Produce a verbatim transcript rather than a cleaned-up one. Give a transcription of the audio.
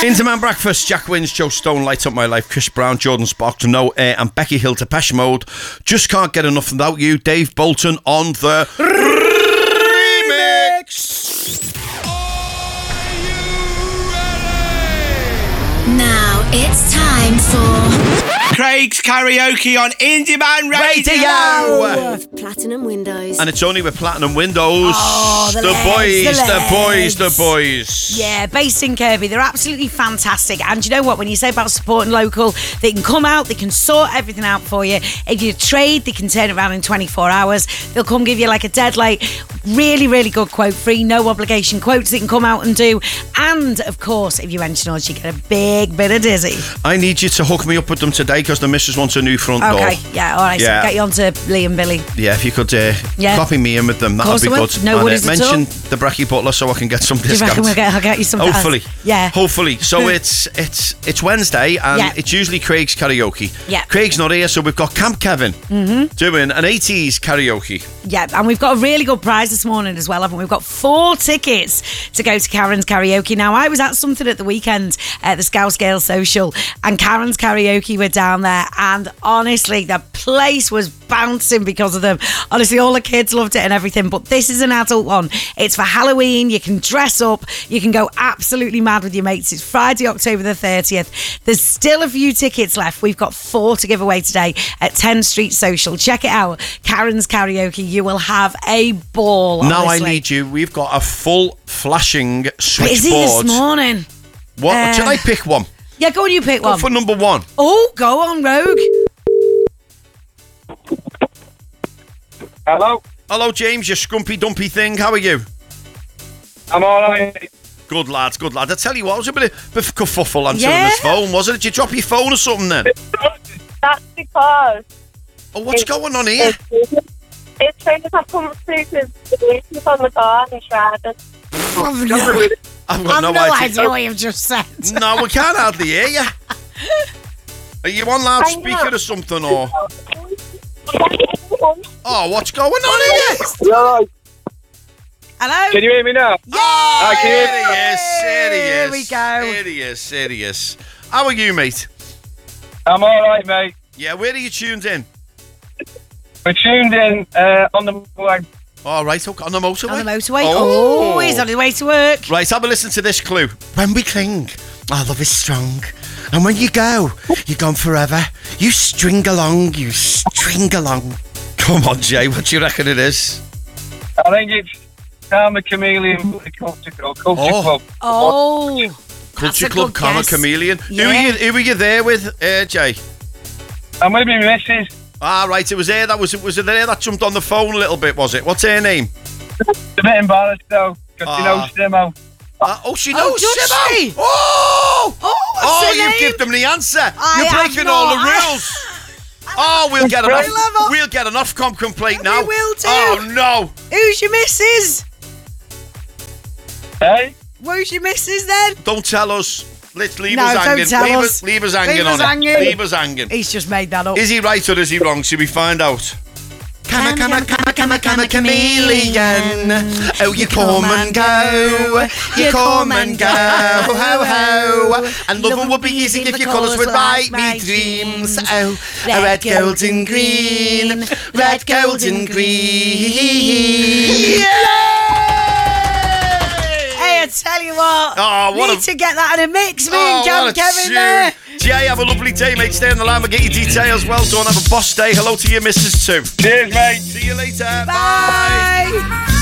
Interman Breakfast, Jack Wins, Joe Stone, Light Up My Life, Chris Brown, Jordan Sparks, No Air, and Becky Hill, Depeche Mode. Just Can't Get Enough Without You, Dave Bolton on the remix. Are you ready? Now it's time for Craig's Karaoke on Indie Man Radio. Radio. Platinum Windows. And it's only with Platinum Windows. Oh, the the legs, boys, the the, boys, legs. the boys. Yeah, based in Kirby. They're absolutely fantastic. And you know what? When you say about supporting local, they can come out, they can sort everything out for you. If you trade, they can turn it around in twenty-four hours. They'll come give you like a dead late, really, really good quote, free, no obligation quotes they can come out and do. And, of course, if you mention us, you get a big bit of dizzy. I need you to hook me up with them today because the missus wants a new front door. Okay, yeah, all right. Yeah. So get you on to Lee and Billy. Yeah, if you could uh, Yeah. copy me in with them, that'd course be I will. good. No and, worries uh, at mention all. the Bracky Butler so I can get some Do you discounts. reckon we'll get, I'll get you some? Hopefully, Yeah. Hopefully. So it's it's it's Wednesday and Yeah. it's usually Craig's karaoke. Yeah. Craig's not here, so we've got Camp Kevin Mm-hmm. doing an eighties karaoke. Yeah, and we've got a really good prize this morning as well, haven't we? We've got four tickets to go to Karen's Karaoke. Now, I was at something at the weekend at the Scouse Gale Social, and Karen's Karaoke were down there, and honestly, the place was bouncing because of them. Honestly, all the kids loved it and everything, but this is an adult one. It's for Halloween. You can dress up. You can go absolutely mad with your mates. It's Friday, October the thirtieth. There's still a few tickets left. We've got four to give away today at ten Street Social. Check it out. Karen's Karaoke. You will have a ball. Now I honestly. need you. We've got a full flashing Busy switchboard. this morning. What? Uh, Should I pick one? Yeah, go on, you pick Go one. for number one. Oh, go on, Rogue. Hello, Hello, James, you scrumpy dumpy thing. How are you? I'm alright. Good lads, good lads. I tell you what, it was a bit of, bit of kerfuffle answering Yeah. this phone, wasn't it? Did you drop your phone or something then? That's because Oh, what's It's- going on here? it's it's trying to have come through because the police on the car and shrouded. I've no, I've got I've no, no idea. idea what you've just said. No, we can't hardly hear you. Are you on loudspeaker or something, or? Oh, what's going on here? Right. Hello? Can you hear me now? Yeah! I can hear Here he is, here he is. Here we go. Here he is, here he is. How are you, mate? I'm alright, mate. Yeah, where are you tuned in? We're tuned in uh, on the way. All right, okay, on the motorway. On the motorway. Oh. Oh, he's on his way to work. Right, have a listen to this clue. When we cling, our love is strong. And when you go, you're gone forever. You string along, you string along. Come on, Jay, what do you reckon it is? I think it's Karma Chameleon for the Culture Club. Culture Oh. Club. Oh. That's Culture a Club, good Karma guess. Chameleon. Who, Yeah. were you, who were you there with, uh, Jay? I'm with my missus. Ah, right, it was there. That was, was it there that jumped on the phone a little bit, was it? What's her name? A bit embarrassed though, because she Ah. knows Simo. Uh, oh, she Oh, knows does Simo. she? Oh! Oh, what's Oh, her you name? give them the answer. I You're have breaking not. all the rules. Oh, we'll get an We'll off, have a- we'll get an Ofcom complaint We now. will do. Oh no! Who's your missus? Hey? Who's your missus then? Don't tell us. Let's leave No, us don't hanging. tell leave us. us. Leave us hanging Leave on us it. hanging. Leave us hanging. He's just made that up. Is he right or is he wrong? Should we find out? Come on, come on, come on, come on, come on, chameleon. Oh, you come and go. You come and go. Ho, ho. And loving would be easy if your colours would write me dreams. Oh, a red, gold and green. Red, gold and green. Hey, I tell you what. Oh, what Need a- to get that in a mix. Me Oh, and Cam what a Kevin tune. there. Jay, have a lovely day, mate. Stay on the line. We'll get your details. Well done. Have a boss day. Hello to your missus too. Cheers, mate. See you later. Bye.